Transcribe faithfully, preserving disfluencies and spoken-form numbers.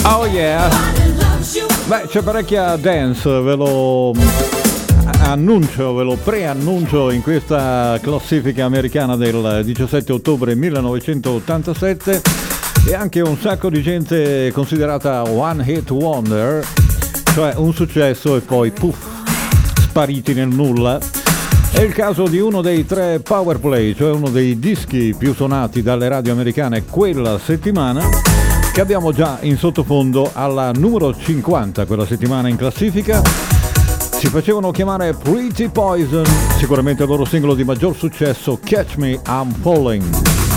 Oh yeah. Beh, c'è parecchia dance, ve lo annuncio, ve lo preannuncio in questa classifica americana del diciassette ottobre millenovecentottantasette, e anche un sacco di gente considerata one hit wonder, cioè un successo e poi puff, spariti nel nulla. È il caso di uno dei tre power play, cioè uno dei dischi più suonati dalle radio americane quella settimana, che abbiamo già in sottofondo alla numero cinquanta quella settimana in classifica. Si facevano chiamare Pretty Poison, sicuramente il loro singolo di maggior successo, Catch Me I'm Falling.